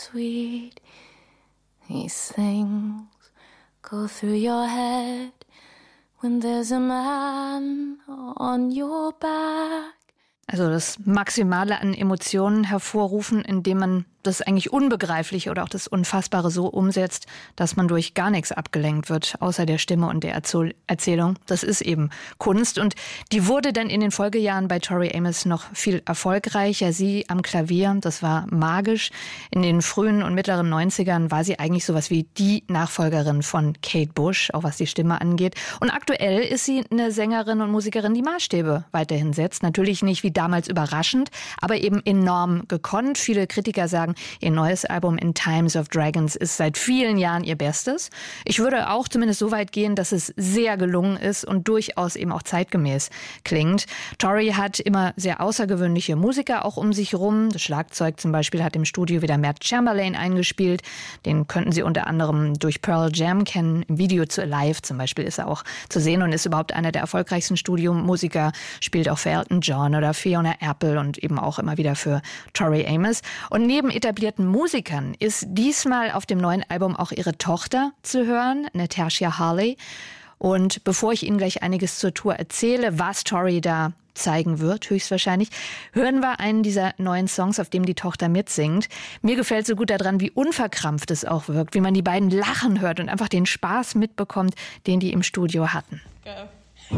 Sweet, these things go through your head when there's a man on your back. Also das Maximale an Emotionen hervorrufen, indem man das eigentlich Unbegreifliche oder auch das Unfassbare so umsetzt, dass man durch gar nichts abgelenkt wird, außer der Stimme und der Erzählung. Das ist eben Kunst und die wurde dann in den Folgejahren bei Tori Amos noch viel erfolgreicher. Sie am Klavier, das war magisch. In den frühen und mittleren 90ern war sie eigentlich sowas wie die Nachfolgerin von Kate Bush, auch was die Stimme angeht. Und aktuell ist sie eine Sängerin und Musikerin, die Maßstäbe weiterhin setzt. Natürlich nicht wie damals überraschend, aber eben enorm gekonnt. Viele Kritiker sagen, ihr neues Album In Times of Dragons ist seit vielen Jahren ihr Bestes. Ich würde auch zumindest so weit gehen, dass es sehr gelungen ist und durchaus eben auch zeitgemäß klingt. Tori hat immer sehr außergewöhnliche Musiker auch um sich rum. Das Schlagzeug zum Beispiel hat im Studio wieder Matt Chamberlain eingespielt. Den könnten Sie unter anderem durch Pearl Jam kennen. Im Video zu Alive zum Beispiel ist er auch zu sehen und ist überhaupt einer der erfolgreichsten Studiomusiker. Spielt auch für Elton John oder Fiona Apple und eben auch immer wieder für Tori Amos. Und neben etablierten Musikern ist diesmal auf dem neuen Album auch ihre Tochter zu hören, Natasha Harley. Und bevor ich Ihnen gleich einiges zur Tour erzähle, was Tori da zeigen wird, höchstwahrscheinlich, hören wir einen dieser neuen Songs, auf dem die Tochter mitsingt. Mir gefällt so gut daran, wie unverkrampft es auch wirkt, wie man die beiden lachen hört und einfach den Spaß mitbekommt, den die im Studio hatten. Go.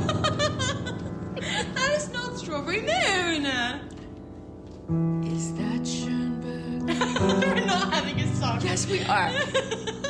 That is not Strawberry Moon. Is that Schoenberg? We're not having a song. Yes, we are.